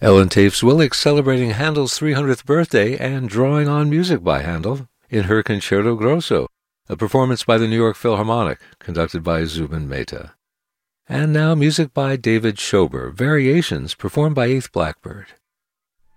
Ellen Taifs Willick celebrating Handel's 300th birthday and drawing on music by Handel in her Concerto Grosso, a performance by the New York Philharmonic, conducted by Zubin Mehta. And now music by David Schober, Variations, performed by Eighth Blackbird.